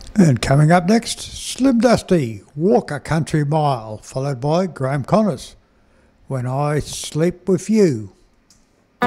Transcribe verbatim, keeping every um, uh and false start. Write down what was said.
And coming up next, Slim Dusty, Walk a Country Mile, followed by Graham Connors, When I Sleep With You.